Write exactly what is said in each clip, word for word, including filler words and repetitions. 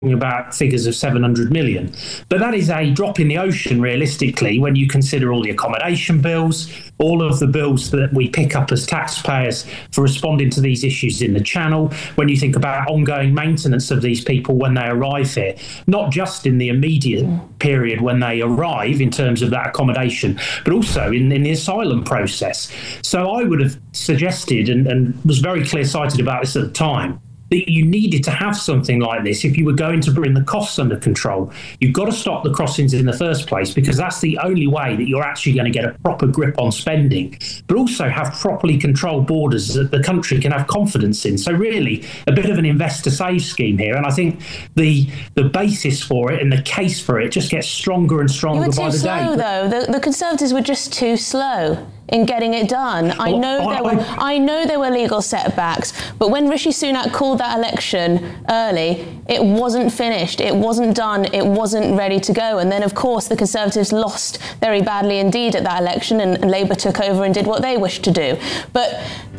about figures of seven hundred million. But that is a drop in the ocean, realistically, when you consider all the accommodation bills, all of the bills that we pick up as taxpayers for responding to these issues in the Channel, when you think about ongoing maintenance of these people when they arrive here, not just in the immediate period when they arrive in terms of that accommodation, but also in, in the asylum process. So I would have suggested, and, and was very clear-sighted about this at the time, that you needed to have something like this if you were going to bring the costs under control. You've got to stop the crossings in the first place, because that's the only way that you're actually going to get a proper grip on spending, but also have properly controlled borders that the country can have confidence in. So really, a bit of an invest to save scheme here. And I think the the basis for it and the case for it just gets stronger and stronger by the day. You were too slow, though. The, the Conservatives were just too slow in getting it done. I know well, there I, were I know there were legal setbacks, but when Rishi Sunak called that election early, it wasn't finished, it wasn't done, it wasn't ready to go. And then, of course, the Conservatives lost very badly indeed at that election, and, and Labour took over and did what they wished to do. But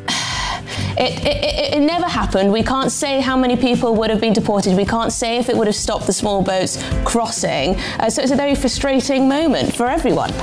It, it, it never happened. We can't say how many people would have been deported. We can't say if it would have stopped the small boats crossing. Uh, so it's a very frustrating moment for everyone.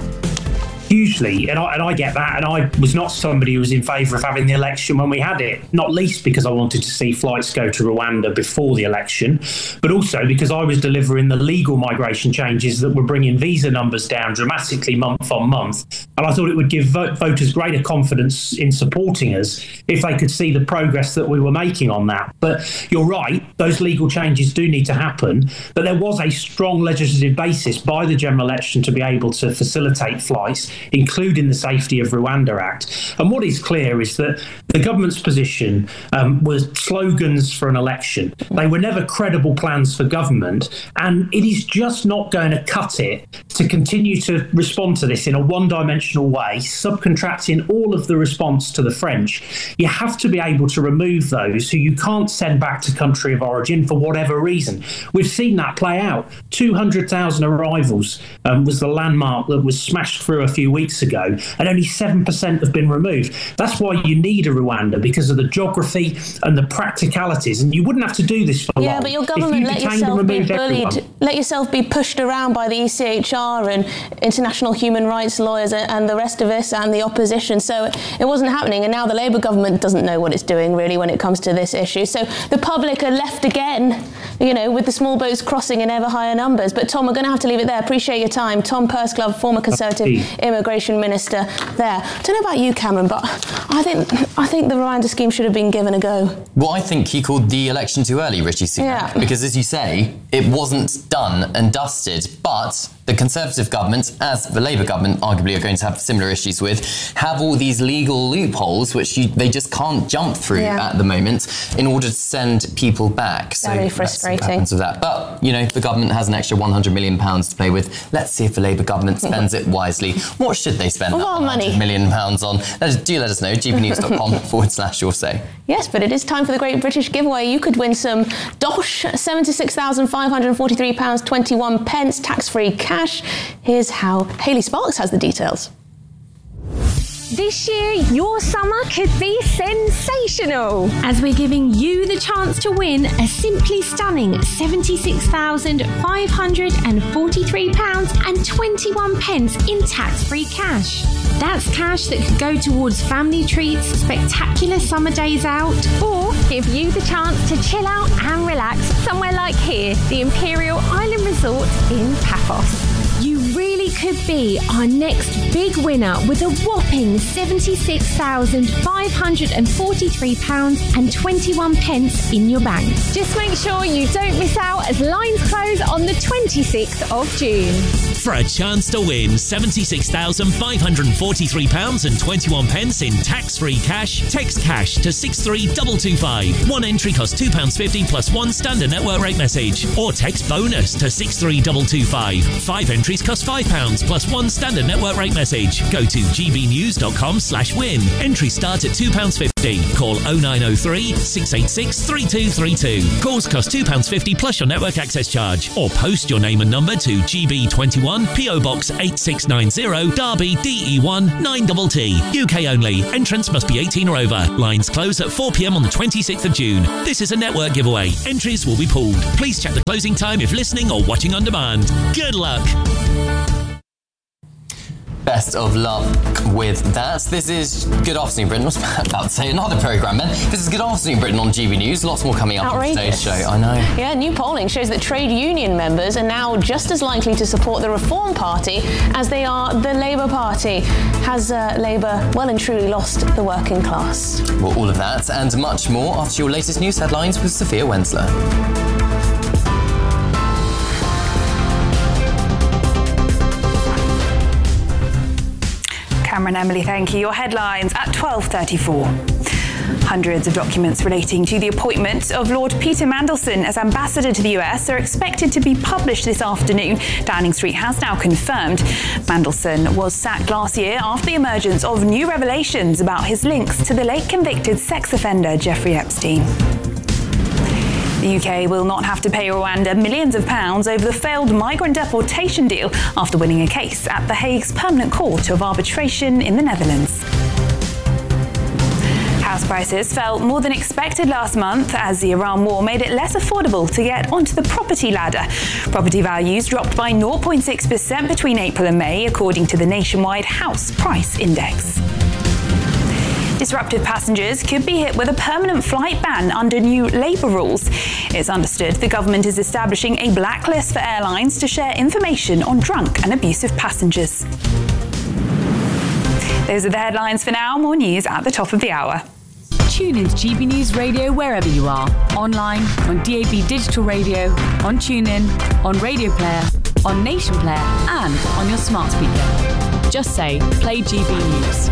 Hugely, and I, and I get that, and I was not somebody who was in favour of having the election when we had it, not least because I wanted to see flights go to Rwanda before the election, but also because I was delivering the legal migration changes that were bringing visa numbers down dramatically month on month, and I thought it would give vote- voters greater confidence in supporting us if they could see the progress that we were making on that. But you're right, those legal changes do need to happen, but there was a strong legislative basis by the general election to be able to facilitate flights, including the Safety of Rwanda Act. And what is clear is that the government's position um, was slogans for an election. They were never credible plans for government, and it is just not going to cut it to continue to respond to this in a one-dimensional way, subcontracting all of the response to the French. You have to be able to remove those who you can't send back to country of origin for whatever reason. We've seen that play out. two hundred thousand arrivals um, was the landmark that was smashed through a few weeks ago, and only seven percent have been removed. That's why you need a Rwanda, because of the geography and the practicalities, and you wouldn't have to do this for yeah, long. But your government you let yourself be bullied, everyone. let yourself be pushed around by the E C H R and international human rights lawyers and the rest of us and the opposition, so it wasn't happening, and now the Labour government doesn't know what it's doing really when it comes to this issue. So the public are left again, you know, with the small boats crossing in ever higher numbers. But Tom, we're going to have to leave it there. Appreciate your time. Tom Pursglove, former Conservative Immigration Minister there. I don't know about you, Cameron, but I think I think the Rwanda scheme should have been given a go. Well, I think he called the election too early, Rishi Sunak, yeah. because, as you say, it wasn't done and dusted. But the Conservative government, as the Labour government arguably are going to have similar issues with, have all these legal loopholes which you, they just can't jump through yeah. at the moment in order to send people back. Very so frustrating. What happens with that. But, you know, the government has an extra one hundred million pounds to play with. Let's see if the Labour government spends it wisely. What should they spend that one hundred million pounds on? Do let us know. g b news dot com forward slash your say. Yes, but it is time for the Great British Giveaway. You could win some dosh, seventy-six thousand five hundred forty-three pounds twenty-one pence, tax-free cash. Here's how Hayley Sparks has the details. This year, your summer could be sensational, as we're giving you the chance to win a simply stunning seventy-six thousand five hundred forty-three pounds twenty-one pence in tax-free cash. That's cash that could go towards family treats, spectacular summer days out, or give you the chance to chill out and relax somewhere like here, the Imperial Island Resort in Paphos. You really could be our next big winner with a whopping seventy-six thousand five hundred forty-three pounds twenty-one pence in your bank. Just make sure you don't miss out as lines close on the twenty-sixth of June. For a chance to win seventy-six thousand five hundred forty-three pounds twenty-one pence in tax-free cash, text cash to six three two two five. One entry costs two pounds fifty plus one standard network rate message. Or text bonus to six three two two five. Five entries cost five pounds plus one standard network rate message. Go to g b news dot com slash win. Entries start at two pounds fifty. Call oh nine oh three, six eight six, three two three two. Calls cost two pounds fifty plus your network access charge. Or post your name and number to G B twenty-one one, P O Box eight six nine zero, Derby, D E one nine T T. U K only. Entrance must be eighteen or over. Lines close at four p m on the twenty-sixth of June. This is a network giveaway. Entries will be pulled. Please check the closing time if listening or watching on demand. Good luck. Best of luck with that. This is Good Afternoon Britain. I was about to say another programme then. This is Good Afternoon Britain on G B News. Lots more coming up Outrageous. on today's show. I know. Yeah, new polling shows that trade union members are now just as likely to support the Reform Party as they are the Labour Party. Has uh, Labour well and truly lost the working class? Well, all of that and much more after your latest news headlines with Sophia Wensler. Cameron, Emily, thank you. Your headlines at twelve thirty-four. Hundreds of documents relating to the appointment of Lord Peter Mandelson as ambassador to the U S are expected to be published this afternoon. Downing Street has now confirmed. Mandelson was sacked last year after the emergence of new revelations about his links to the late convicted sex offender Jeffrey Epstein. The U K will not have to pay Rwanda millions of pounds over the failed migrant deportation deal after winning a case at The Hague's Permanent Court of Arbitration in the Netherlands. House prices fell more than expected last month as the Iran war made it less affordable to get onto the property ladder. Property values dropped by zero point six percent between April and May, according to the nationwide House Price Index. Disruptive passengers could be hit with a permanent flight ban under new Labour rules. It's understood the government is establishing a blacklist for airlines to share information on drunk and abusive passengers. Those are the headlines for now. More news at the top of the hour. Tune into G B News Radio wherever you are. Online, on D A B Digital Radio, on TuneIn, on Radio Player, on Nation Player, and on your smart speaker. Just say, play G B News.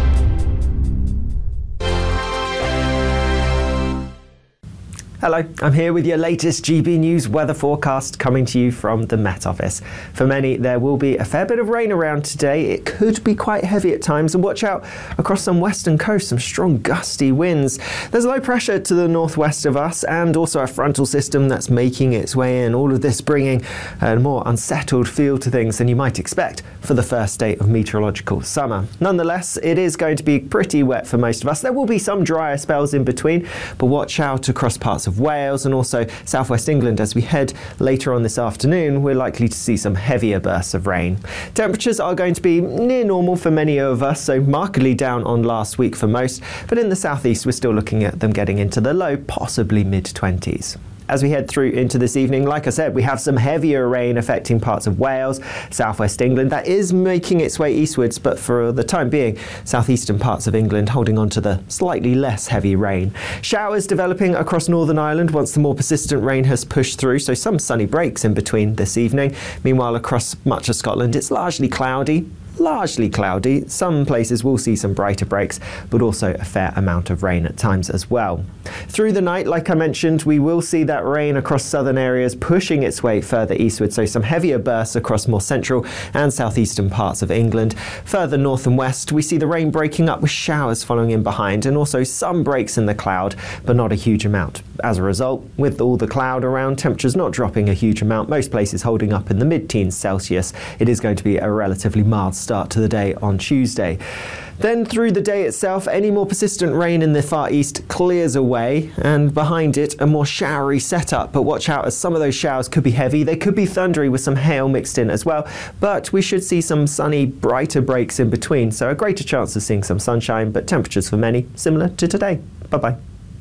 Hello, I'm here with your latest G B News weather forecast coming to you from the Met Office. For many, there will be a fair bit of rain around today. It could be quite heavy at times, and watch out across some western coast, some strong gusty winds. There's low pressure to the northwest of us and also a frontal system that's making its way in. All of this bringing a more unsettled feel to things than you might expect for the first day of meteorological summer. Nonetheless, it is going to be pretty wet for most of us. There will be some drier spells in between, but watch out across parts of Wales and also southwest England. As we head later on this afternoon, we're likely to see some heavier bursts of rain. Temperatures are going to be near normal for many of us, so markedly down on last week for most, but in the southeast we're still looking at them getting into the low, possibly mid twenties. As we head through into this evening, like I said, we have some heavier rain affecting parts of Wales, southwest England. That is making its way eastwards, but for the time being, southeastern parts of England holding on to the slightly less heavy rain. Showers developing across Northern Ireland once the more persistent rain has pushed through, so some sunny breaks in between this evening. Meanwhile, across much of Scotland, it's largely cloudy. Largely cloudy. Some places will see some brighter breaks, but also a fair amount of rain at times as well. Through the night, like I mentioned, we will see that rain across southern areas pushing its way further eastward, so some heavier bursts across more central and southeastern parts of England. Further north and west, we see the rain breaking up with showers following in behind, and also some breaks in the cloud, but not a huge amount. As a result, with all the cloud around, temperatures not dropping a huge amount, most places holding up in the mid-teens Celsius. It is going to be a relatively mild start to the day on Tuesday. Then through the day itself, any more persistent rain in the far east clears away, and behind it a more showery setup. But watch out, as some of those showers could be heavy. They could be thundery with some hail mixed in as well, but we should see some sunny, brighter breaks in between, so a greater chance of seeing some sunshine, but temperatures for many similar to today. Bye-bye.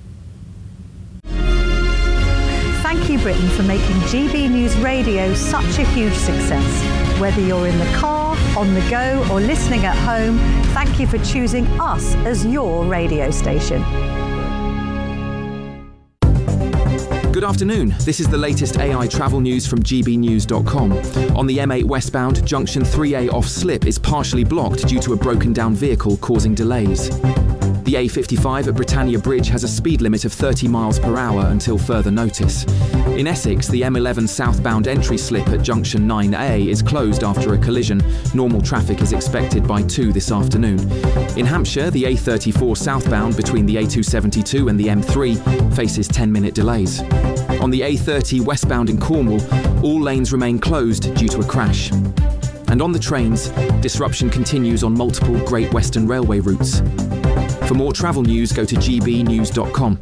Thank you, Britain, for making G B News Radio such a huge success. Whether you're in the car, on the go, or listening at home, thank you for choosing us as your radio station. Good afternoon. This is the latest A I travel news from G B news dot com. On the M eight westbound, junction three A off Slip is partially blocked due to a broken down vehicle causing delays. The A fifty-five at Britannia Bridge has a speed limit of thirty miles per hour until further notice. In Essex, the M eleven southbound entry slip at junction nine A is closed after a collision. Normal traffic is expected by two this afternoon. In Hampshire, the A thirty-four southbound between the A two seventy-two and the M three faces ten minute delays. On the A thirty westbound in Cornwall, all lanes remain closed due to a crash. And on the trains, disruption continues on multiple Great Western Railway routes. For more travel news, go to g b news dot com.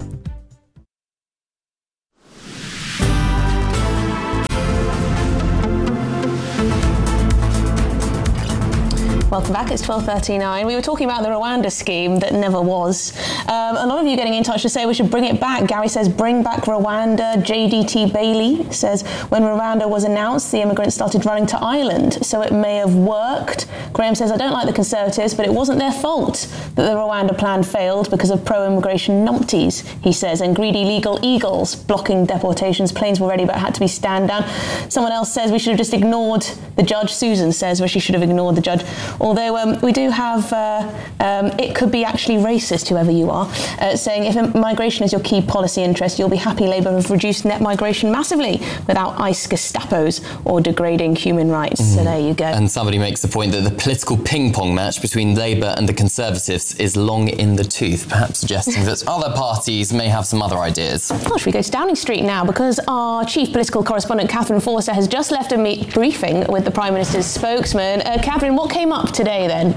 Welcome back, it's twelve thirty-nine. We were talking about the Rwanda scheme that never was. Um, a lot of you getting in touch to say we should bring it back. Gary says, bring back Rwanda. J D T Bailey says, when Rwanda was announced, the immigrants started running to Ireland, so it may have worked. Graham says, I don't like the Conservatives, but it wasn't their fault that the Rwanda plan failed because of pro-immigration numpties, he says, and greedy legal eagles blocking deportations. Planes were ready but had to be stand down. Someone else says we should have just ignored the judge. Susan says where she should have ignored the judge. Although um, we do have, uh, um, it could be actually racist, whoever you are, uh, saying if migration is your key policy interest, you'll be happy Labour have reduced net migration massively without ICE Gestapos or degrading human rights. Mm. So there you go. And somebody makes the point that the political ping-pong match between Labour and the Conservatives is long in the tooth, perhaps suggesting that other parties may have some other ideas. Well, should we go to Downing Street now? Because our chief political correspondent, Catherine Forster, has just left a meet briefing with the Prime Minister's spokesman. Uh, Catherine, what came up today then?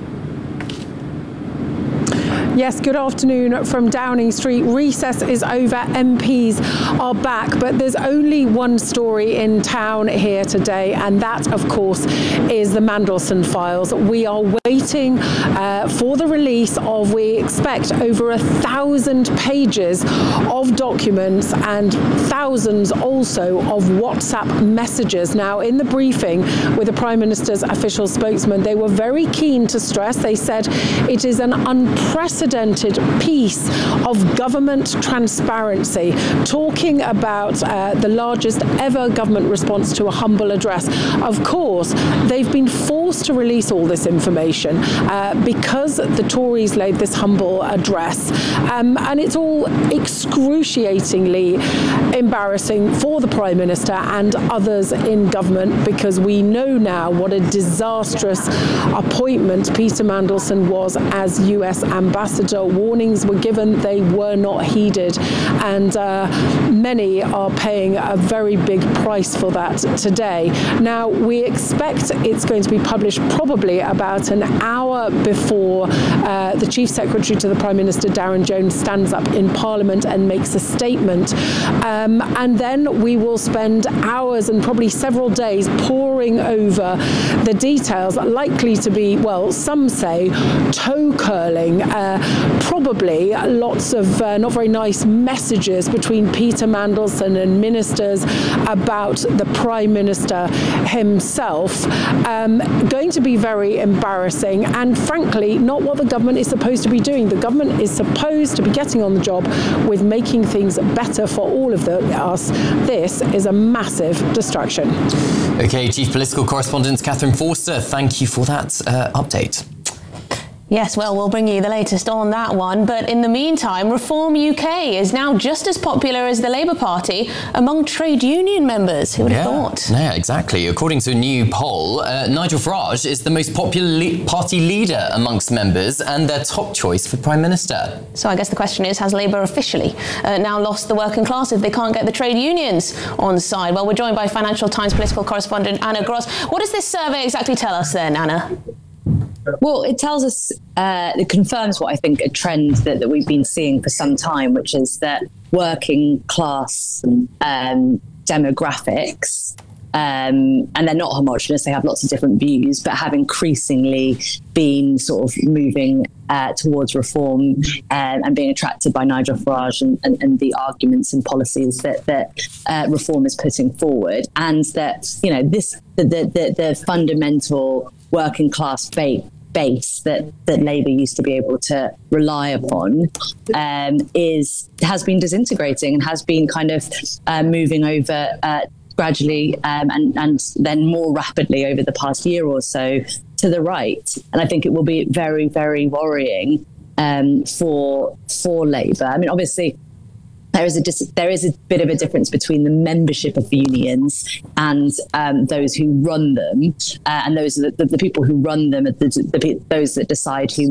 Yes, good afternoon from Downing Street. Recess is over, M Ps are back, but there's only one story in town here today, and that, of course, is the Mandelson files. We are waiting uh, for the release of, we expect, over a thousand pages of documents and thousands also of WhatsApp messages. Now, in the briefing with the Prime Minister's official spokesman, they were very keen to stress, they said it is an unprecedented piece of government transparency, talking about uh, the largest ever government response to a humble address. Of course, they've been forced to release all this information uh, because the Tories laid this humble address, um, and it's all excruciatingly embarrassing for the Prime Minister and others in government, because we know now what a disastrous appointment Peter Mandelson was as U S ambassador. Warnings were given, they were not heeded, and uh, many are paying a very big price for that today. Now, we expect it's going to be published probably about an hour before uh, the Chief Secretary to the Prime Minister, Darren Jones, stands up in Parliament and makes a statement. Um, and then we will spend hours and probably several days poring over the details, likely to be, well, some say toe-curling, uh, probably lots of uh, not very nice messages between Peter Mandelson and ministers about the Prime Minister himself. Um, going to be very embarrassing, and frankly, not what the government is supposed to be doing. The government is supposed to be getting on the job with making things better for all of the, us. This is a massive distraction. OK, Chief Political Correspondent Catherine Forster, thank you for that uh, update. Yes, well, we'll bring you the latest on that one. But in the meantime, Reform U K is now just as popular as the Labour Party among trade union members. Who would yeah. have thought? Yeah, exactly. According to a new poll, uh, Nigel Farage is the most popular le- party leader amongst members and their top choice for Prime Minister. So I guess the question is, has Labour officially uh, now lost the working class if they can't get the trade unions on side? Well, we're joined by Financial Times political correspondent Anna Gross. What does this survey exactly tell us then, Anna? Well, it tells us, uh, it confirms what I think a trend that, that we've been seeing for some time, which is that working class um, demographics, um, and they're not homogenous, they have lots of different views, but have increasingly been sort of moving uh, towards reform um, and being attracted by Nigel Farage and, and, and the arguments and policies that, that uh, reform is putting forward. And that, you know, this, the, the, the fundamental working class base base that that Labour used to be able to rely upon um, is has been disintegrating and has been kind of uh, moving over uh, gradually um, and and then more rapidly over the past year or so to the right. And I think it will be very, very worrying um, for for Labour. I mean, obviously, There is a dis- there is a bit of a difference between the membership of unions and um, those who run them, uh, and those are the, the, the people who run them, are the, the, those that decide who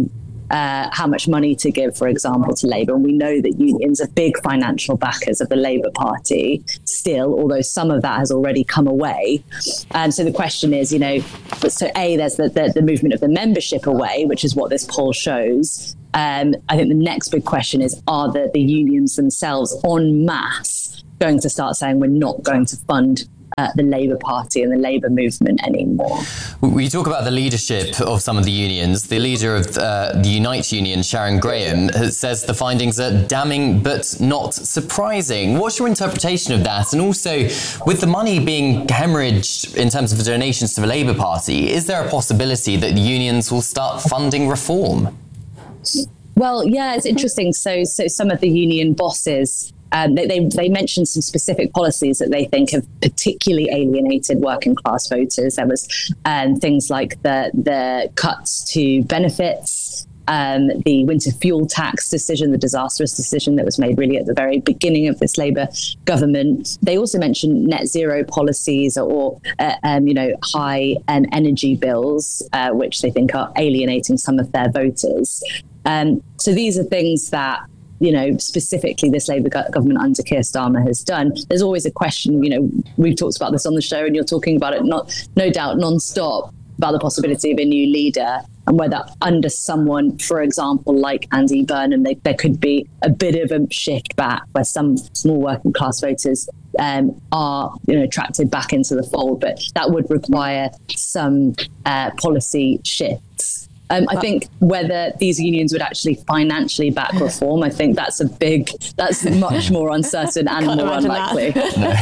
uh, how much money to give, for example, to Labour. And we know that unions are big financial backers of the Labour Party still, although some of that has already come away. And so the question is, you know, but so A, there's the, the, the movement of the membership away, which is what this poll shows. Um, I think the next big question is, are the, the unions themselves en masse going to start saying we're not going to fund Uh, the Labour Party and the Labour movement anymore? We talk about the leadership of some of the unions. The leader of uh, the Unite Union, Sharon Graham, says the findings are damning but not surprising. What's your interpretation of that? And also, with the money being hemorrhaged in terms of the donations to the Labour Party, is there a possibility that the unions will start funding reform? Well, yeah, it's interesting. So, so some of the union bosses Um, they, they they mentioned some specific policies that they think have particularly alienated working class voters. There was um, things like the the cuts to benefits, um, the winter fuel tax decision, the disastrous decision that was made really at the very beginning of this Labour government. They also mentioned net zero policies or uh, um, you know high um, energy bills, uh, which they think are alienating some of their voters. Um, so these are things that, you know, specifically this Labour go- government under Keir Starmer has done. There's always a question, you know, we've talked about this on the show and you're talking about it, not no doubt, non-stop, about the possibility of a new leader and whether under someone, for example, like Andy Burnham, they, there could be a bit of a shift back where some small working class voters um, are, you know, attracted back into the fold. But that would require some uh, policy shifts. Um, I think whether these unions would actually financially back reform, I think that's a big, that's much more uncertain and more unlikely.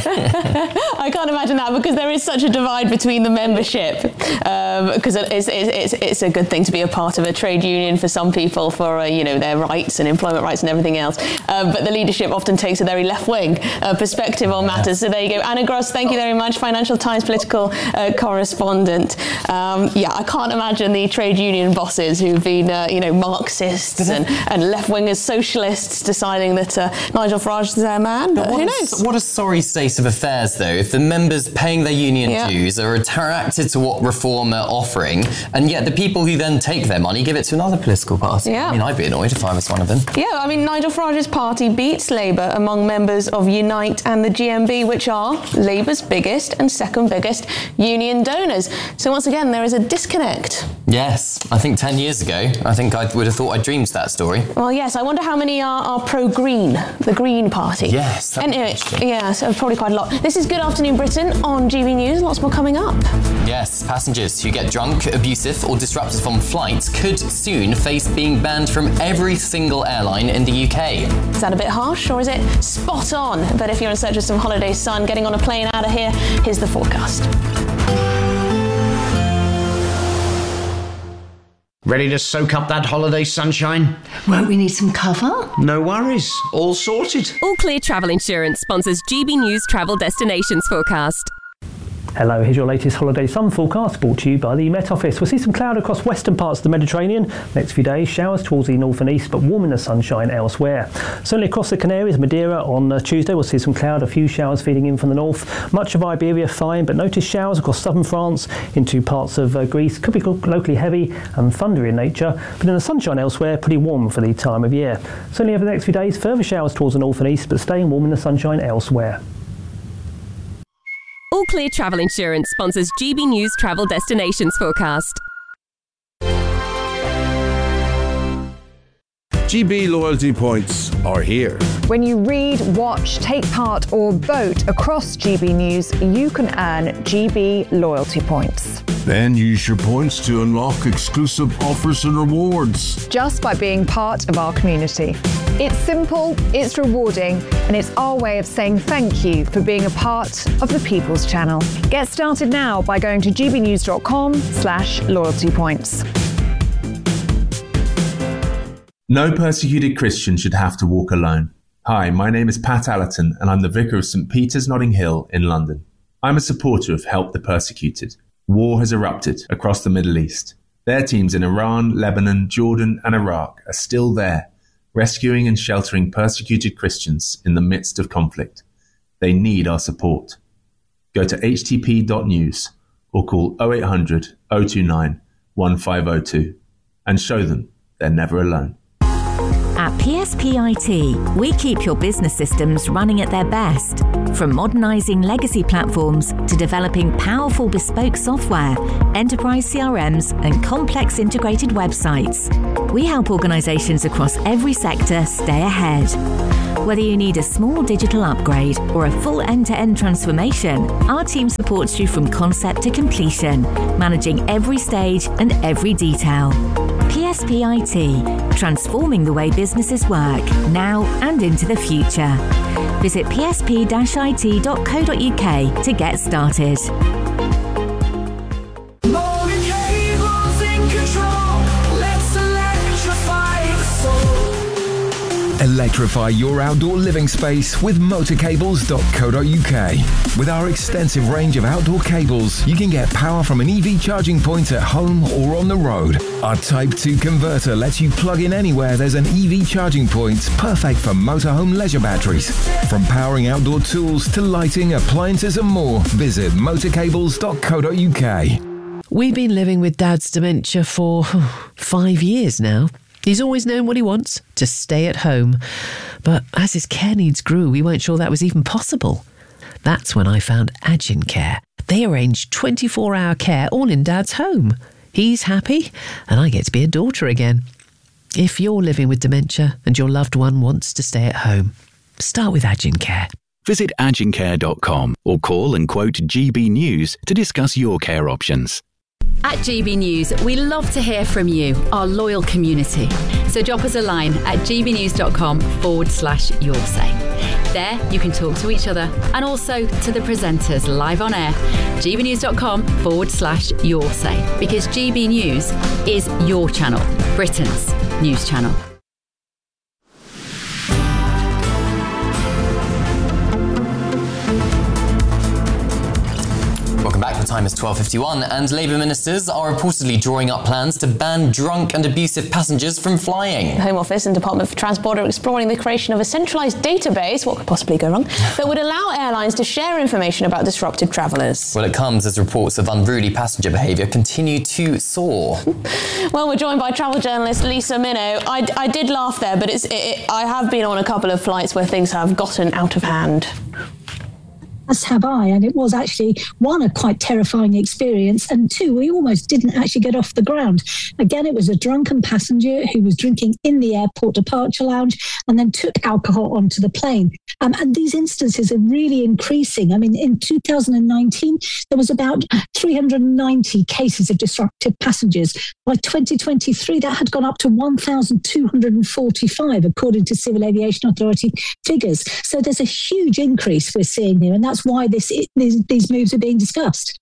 I can't imagine that because there is such a divide between the membership. Because um, it's, it's, it's a good thing to be a part of a trade union for some people for, uh, you know, their rights and employment rights and everything else. Um, but the leadership often takes a very left-wing uh, perspective on matters. So there you go. Anna Gross, thank you very much, Financial Times political uh, correspondent. Um, yeah, I can't imagine the trade union bosses who've been, uh, you know, Marxists and, and left-wingers, socialists, deciding that uh, Nigel Farage is their man. But, but who knows? A, what a sorry state of affairs, though, if the members paying their union yeah. dues are attracted to what reform are offering, and yet the people who then take their money give it to another political party. Yeah. I mean, I'd be annoyed if I was one of them. Yeah, I mean, Nigel Farage's party beats Labour among members of Unite and the G M B, which are Labour's biggest and second biggest union donors. So once again, there is a disconnect. Yes, I think ten years ago, I think I would have thought I dreamed that story. Well, yes, I wonder how many are, are pro-Green, the Green Party. Yes. Anyway, yeah, so probably quite a lot. This is Good Afternoon Britain on G B News. Lots more coming up. Yes, passengers who get drunk, abusive or disruptive on flights could soon face being banned from every single airline in the U K. Is that a bit harsh or is it spot on? But if you're in search of some holiday sun, getting on a plane out of here, here's the forecast. Ready to soak up that holiday sunshine? Won't we need some cover? No worries, all sorted. All Clear Travel Insurance sponsors G B News Travel Destinations Forecast. Hello, here's your latest holiday sun forecast brought to you by the Met Office. We'll see some cloud across western parts of the Mediterranean. Next few days, showers towards the north and east, but warm in the sunshine elsewhere. Certainly across the Canaries, Madeira on uh, Tuesday, we'll see some cloud, a few showers feeding in from the north. Much of Iberia fine, but notice showers across southern France into parts of uh, Greece. Could be locally heavy and thundery in nature, but in the sunshine elsewhere, pretty warm for the time of year. Certainly over the next few days, further showers towards the north and east, but staying warm in the sunshine elsewhere. All Clear Travel Insurance sponsors G B News Travel Destinations Forecast. G B loyalty points are here. When you read, watch, take part or vote across G B News, you can earn G B loyalty points. Then use your points to unlock exclusive offers and rewards. Just by being part of our community. It's simple, it's rewarding, and it's our way of saying thank you for being a part of the People's Channel. Get started now by going to gbnews.com slash loyalty points. No persecuted Christian should have to walk alone. Hi, my name is Pat Allerton and I'm the Vicar of St Peter's Notting Hill in London. I'm a supporter of Help the Persecuted. War has erupted across the Middle East. Their teams in Iran, Lebanon, Jordan and Iraq are still there, rescuing and sheltering persecuted Christians in the midst of conflict. They need our support. Go to h t p dot news or call oh eight hundred, oh two nine, one five oh two and show them they're never alone. At P S P I T, we keep your business systems running at their best. From modernising legacy platforms to developing powerful bespoke software, enterprise C R Ms and complex integrated websites, we help organisations across every sector stay ahead. Whether you need a small digital upgrade or a full end-to-end transformation, our team supports you from concept to completion, managing every stage and every detail. P S P I T, transforming the way businesses work, now and into the future. Visit p s p dash i t dot co dot u k to get started. Electrify your outdoor living space with motor cables dot co dot u k. With our extensive range of outdoor cables, you can get power from an E V charging point at home or on the road. Our Type two converter lets you plug in anywhere there's an E V charging point, perfect for motorhome leisure batteries. From powering outdoor tools to lighting, appliances and more, visit motor cables dot co dot u k. We've been living with Dad's dementia for five years now. He's always known what he wants, to stay at home. But as his care needs grew, we weren't sure that was even possible. That's when I found Agin Care. They arrange twenty-four hour care all in Dad's home. He's happy, and I get to be a daughter again. If you're living with dementia and your loved one wants to stay at home, start with Agin Care. Visit agin care dot com or call and quote G B News to discuss your care options. At G B News, we love to hear from you, our loyal community. So drop us a line at gbnews.com forward slash your say. There, you can talk to each other and also to the presenters live on air. gbnews.com forward slash your say. Because G B News is your channel, Britain's news channel. Welcome back. The time is twelve fifty-one and Labour ministers are reportedly drawing up plans to ban drunk and abusive passengers from flying. The Home Office and Department for Transport are exploring the creation of a centralised database, what could possibly go wrong, that would allow airlines to share information about disrupted travellers. Well, it comes as reports of unruly passenger behaviour continue to soar. Well, we're joined by travel journalist Lisa Minnow. I, I did laugh there, but it's, it, it, I have been on a couple of flights where things have gotten out of hand. As have I, and it was actually, one, a quite terrifying experience, and two, we almost didn't actually get off the ground. Again, it was a drunken passenger who was drinking in the airport departure lounge and then took alcohol onto the plane. Um, and these instances are really increasing. I mean, in two thousand nineteen, there was about three hundred ninety cases of disruptive passengers. By twenty twenty-three, that had gone up to one thousand two hundred forty-five, according to Civil Aviation Authority figures. So there's a huge increase we're seeing here, and that's why this, these, these moves are being discussed.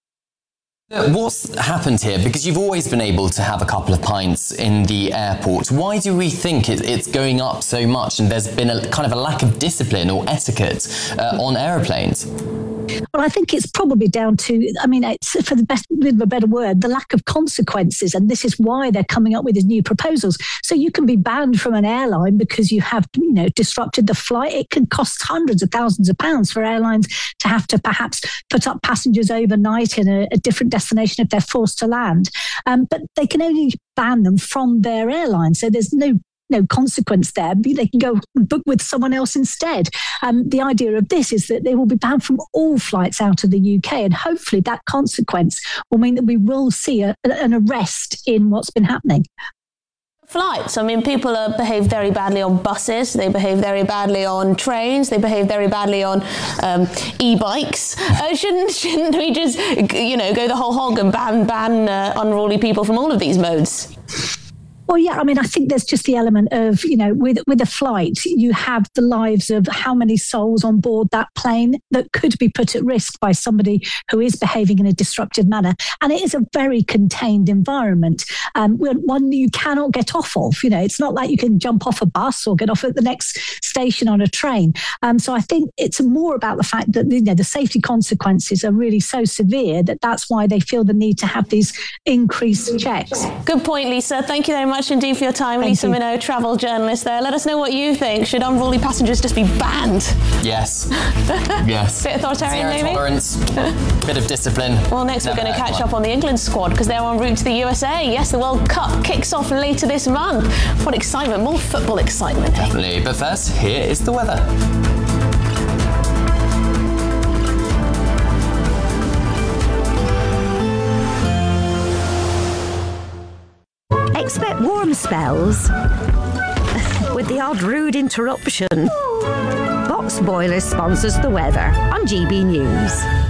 What's happened here? Because you've always been able to have a couple of pints in the airport. Why do we think it, it's going up so much and there's been a kind of a lack of discipline or etiquette uh, on aeroplanes? Well, I think it's probably down to, I mean, it's, for the best, with a better word, the lack of consequences. And this is why they're coming up with these new proposals. So you can be banned from an airline because you have, you know, disrupted the flight. It can cost hundreds of thousands of pounds for airlines to have to perhaps put up passengers overnight in a, a different destination if they're forced to land. Um, but they can only ban them from their airline. So there's no no consequence there. They can go book with someone else instead. Um, the idea of this is that they will be banned from all flights out of the U K, and hopefully that consequence will mean that we will see a, an arrest in what's been happening. Flights. I mean, people are, behave very badly on buses. They behave very badly on trains. They behave very badly on um, e-bikes. Uh, shouldn't shouldn't we just, you know, go the whole hog and ban ban uh, unruly people from all of these modes? Well, yeah, I mean, I think there's just the element of, you know, with with a flight, you have the lives of how many souls on board that plane that could be put at risk by somebody who is behaving in a disruptive manner. And it is a very contained environment, um, one you cannot get off of. You know, it's not like you can jump off a bus or get off at the next station on a train. Um, so I think it's more about the fact that, you know, the safety consequences are really so severe that that's why they feel the need to have these increased checks. Good point, Lisa. Thank you very much much indeed for your time, Thank Lisa you. Minnow, travel journalist there. Let us know what you think. Should unruly passengers just be banned? Yes. Yes. Bit authoritarian, Zero maybe? tolerance, bit of discipline. Well, next Never we're going to had catch one. up on the England squad because they're en route to the U S A. Yes, the World Cup kicks off later this month. What excitement, more football excitement. Eh? Definitely. But first, here is the weather. Expect warm spells with the odd rude interruption. Box Boilers sponsors the weather on G B News.